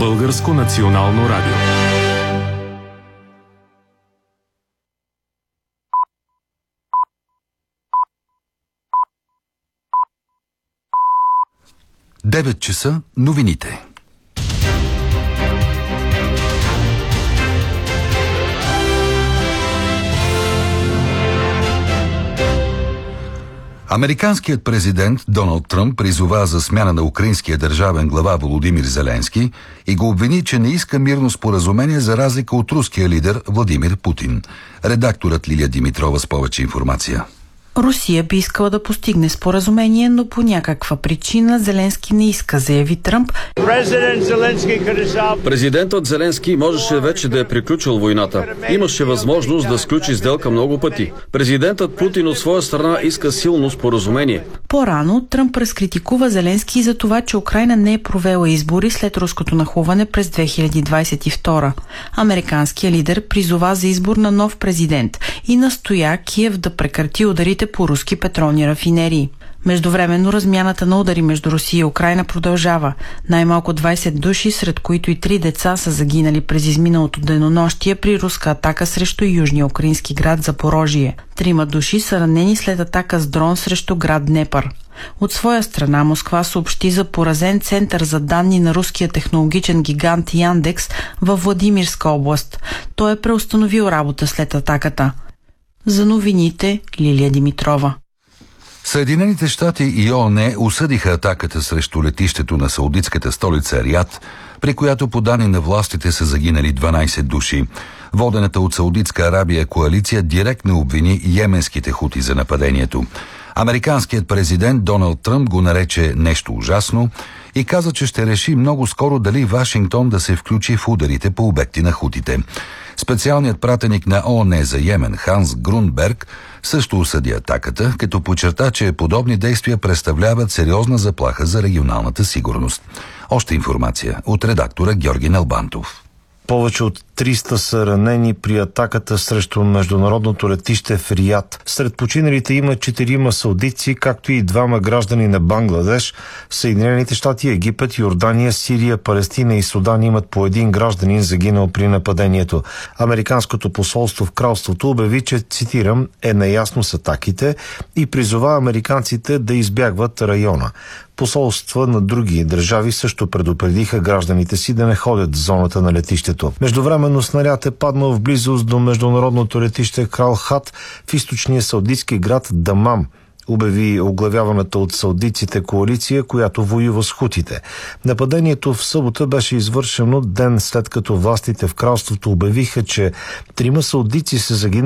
Българско национално радио. Девет часа новините. Американският президент Доналд Тръмп призова за смяна на украинския държавен глава Володимир Зеленски и го обвини, че не иска мирно споразумение за разлика от руския лидер Владимир Путин. Редакторът Лилия Димитрова с повече информация. Русия би искала да постигне споразумение, но по някаква причина Зеленски не иска, заяви Тръмп. Президентът Зеленски можеше вече да е приключил войната. Имаше възможност да сключи сделка много пъти. Президентът Путин от своя страна иска силно споразумение. По-рано Тръмп разкритикува Зеленски за това, че Украйна не е провела избори след руското нахлуване през 2022. Американският лидер призова за избор на нов президент и настоя Киев да прекрати ударите по руски петролни рафинерии. Междувременно размяната на удари между Русия и Украйна продължава. Най-малко 20 души, сред които и 3 деца, са загинали през изминалото денонощие при руска атака срещу южния украински град Запорожие. 3 души са ранени след атака с дрон срещу град Днепър. От своя страна Москва съобщи за поразен център за данни на руския технологичен гигант Яндекс във Владимирска област. Той е преустановил работа след атаката. За новините Лилия Димитрова. Съединените щати и ООН осъдиха атаката срещу летището на саудитската столица Риад, при която по данни на властите са загинали 12 души. Водената от Саудитска Арабия коалиция директно обвини йеменските хути за нападението. Американският президент Доналд Тръмп го нарече нещо ужасно и каза, че ще реши много скоро дали Вашингтон да се включи в ударите по обекти на хутите. Специалният пратеник на ООН за Йемен Ханс Грунберг също осъди атаката, като подчерта, че подобни действия представляват сериозна заплаха за регионалната сигурност. Още информация от редактора Георги Налбантов. Повече от 300 са ранени при атаката срещу международното летище в Риад. Сред починалите има 4 саудитци, както и 2 граждани на Бангладеш. Съединените щати, Египет, Йордания, Сирия, Палестина и Судан имат по 1 гражданин загинал при нападението. Американското посолство в кралството обяви, че, цитирам, е наясно с атаките и призова американците да избягват района. Посолства на други държави също предупредиха гражданите си да не ходят в зоната на летището. Междувременно снаряд е паднал в близост до международното летище Крал Хат в източния саудитски град Дамам, обяви оглавяваната от саудитците коалиция, която воюва с хутите. Нападението в събота беше извършено ден след като властите в кралството обявиха, че 3 саудитци са загинали